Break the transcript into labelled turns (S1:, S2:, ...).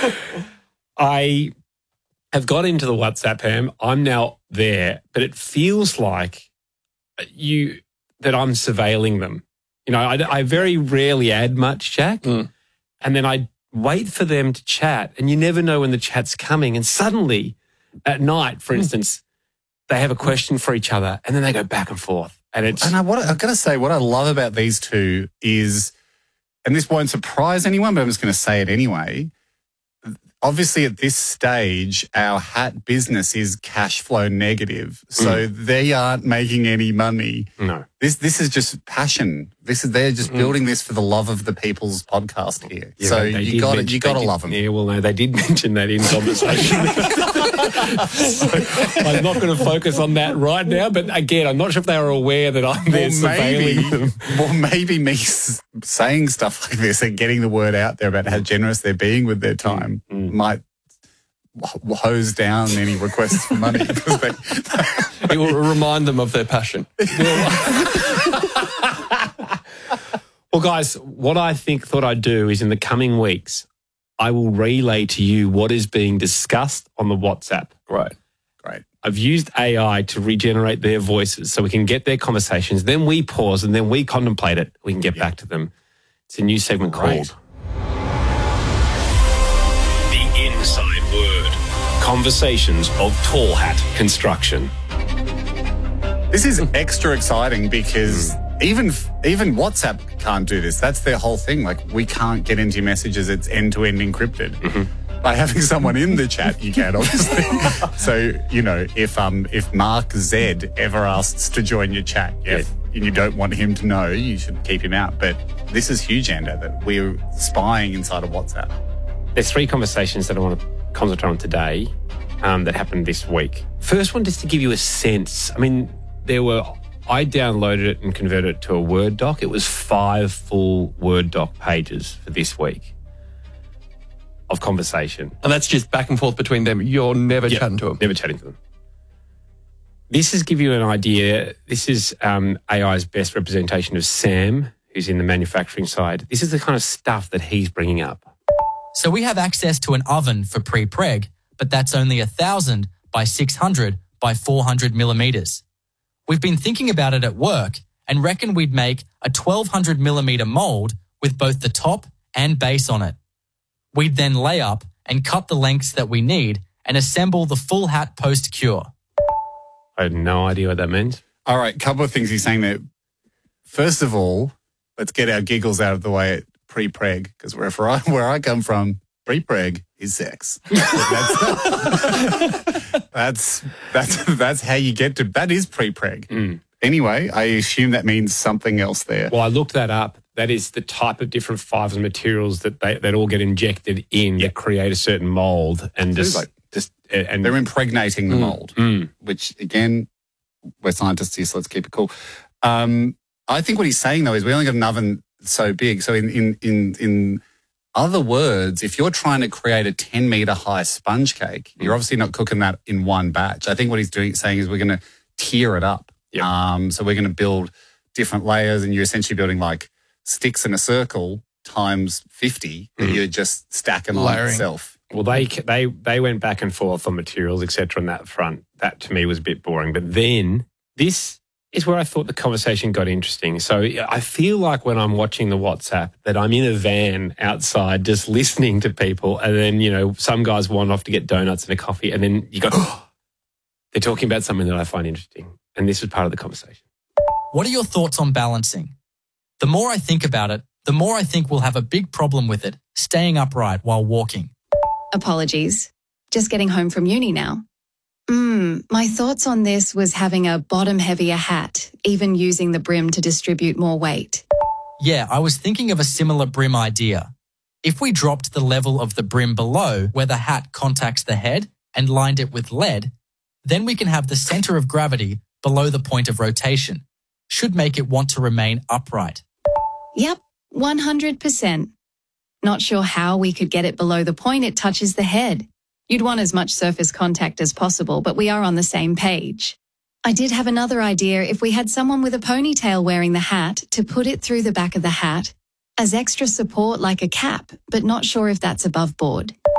S1: I have got into the WhatsApp, Pam. I'm now there, but it feels like that I'm surveilling them. I very rarely add much, Jack, and then I wait for them to chat, and you never know when the chat's coming. And suddenly, at night, for instance, they have a question for each other, and then they go back and forth. And I've
S2: got to say, what I love about these two is, and this won't surprise anyone, but I'm just going to say it anyway. Obviously, at this stage, our hat business is cash flow negative, so they aren't making any money.
S1: No,
S2: this is just passion. They're just building this for the love of the people's podcast here.
S1: Yeah,
S2: so you got to love them.
S1: Yeah, well, no, they did mention that in conversation. So I'm not going to focus on that right now. But again, I'm not sure if they were aware that I'm there surveilling them.
S2: Well, maybe me saying stuff like this and getting the word out there about how generous they're being with their time might hose down any requests for money.
S3: It will remind them of their passion.
S1: Well, guys, what I thought I'd do is in the coming weeks, I will relay to you what is being discussed on the WhatsApp.
S3: Right.
S2: Great.
S1: I've used AI to regenerate their voices so we can get their conversations. Then we pause and then we contemplate it. We can get back to them. It's a new segment called The Inside Word. Conversations of Tall Hat Construction.
S2: This is extra exciting because even WhatsApp can't do this. That's their whole thing. Like, we can't get into your messages. It's end-to-end encrypted. By having someone in the chat, you can, obviously. So, if Mark Z ever asks to join your chat, and you don't want him to know, you should keep him out. But this is huge, Ando, that we're spying inside of WhatsApp.
S1: There's 3 conversations that I want to concentrate on today that happened this week. First one, just to give you a sense. I mean, I downloaded it and converted it to a Word doc. It was 5 full Word doc pages for this week of conversation.
S3: And that's just back and forth between them. You're never chatting to them.
S1: Never chatting to them. This is give you an idea. This is AI's best representation of Sam, who's in the manufacturing side. This is the kind of stuff that he's bringing up.
S4: So we have access to an oven for pre-preg, but that's only 1,000 by 600 by 400 millimeters. We've been thinking about it at work and reckon we'd make a 1,200 millimeter mold with both the top and base on it. We'd then lay up and cut the lengths that we need and assemble the full hat post-cure.
S1: I have no idea what that means.
S2: All right, couple of things he's saying there. First of all, let's get our giggles out of the way at pre-preg, because where I come from, pre-preg is sex. That's how you get to, that is pre-preg. Anyway, I assume that means something else there.
S1: Well, I looked that up. That is the type of different fibers and materials that all get injected in to create a certain mold, and
S2: they're impregnating the mold, which again, we're scientists here, so let's keep it cool. I think what he's saying though is we only got an oven so big. So in other words, if you're trying to create a 10-meter high sponge cake, you're obviously not cooking that in one batch. I think what he's saying is we're going to tier it up. So we're going to build different layers, and you're essentially building like sticks in a circle times 50 that you're just stacking on itself.
S1: Well, they went back and forth on materials, etc. on that front. That to me was a bit boring. But then this is where I thought the conversation got interesting. So I feel like when I'm watching the WhatsApp that I'm in a van outside just listening to people, and then, some guys wander off to get donuts and a coffee, and then you go, they're talking about something that I find interesting. And this was part of the conversation.
S4: What are your thoughts on balancing? The more I think about it, the more I think we'll have a big problem with it, staying upright while walking.
S5: Apologies. Just getting home from uni now. My thoughts on this was having a bottom-heavier hat, even using the brim to distribute more weight.
S4: Yeah, I was thinking of a similar brim idea. If we dropped the level of the brim below where the hat contacts the head and lined it with lead, then we can have the center of gravity below the point of rotation. Should make it want to remain upright.
S5: Yep, 100%. Not sure how we could get it below the point it touches the head. You'd want as much surface contact as possible, but we are on the same page. I did have another idea if we had someone with a ponytail wearing the hat to put it through the back of the hat as extra support like a cap, but not sure if that's above board.